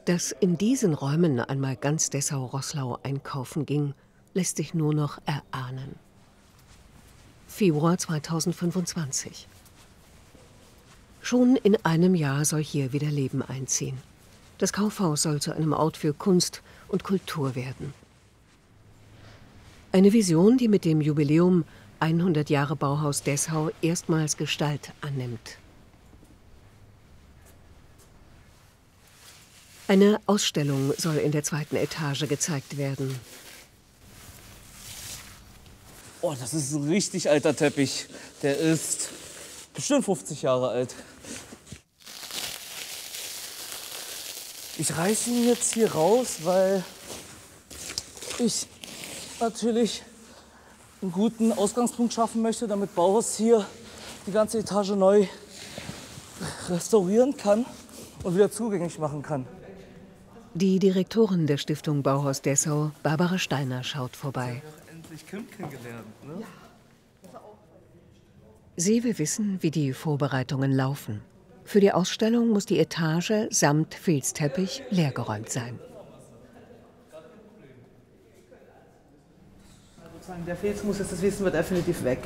Dass in diesen Räumen einmal ganz Dessau-Roßlau einkaufen ging, lässt sich nur noch erahnen. Februar 2025. Schon in einem Jahr soll hier wieder Leben einziehen. Das Kaufhaus soll zu einem Ort für Kunst und Kultur werden. Eine Vision, die mit dem Jubiläum 100 Jahre Bauhaus Dessau erstmals Gestalt annimmt. Eine Ausstellung soll in der 2. Etage gezeigt werden. Oh, das ist ein richtig alter Teppich. Der ist bestimmt 50 Jahre alt. Ich reiße ihn jetzt hier raus, weil ich natürlich einen guten Ausgangspunkt schaffen möchte, damit Bauhaus hier die ganze Etage neu restaurieren kann und wieder zugänglich machen kann. Die Direktorin der Stiftung Bauhaus Dessau, Barbara Steiner, schaut vorbei. Endlich Kim kennengelernt, ne? Sie will wissen, wie die Vorbereitungen laufen. Für die Ausstellung muss die Etage samt Filzteppich leergeräumt sein. Der Filz muss, das wissen wir, definitiv weg.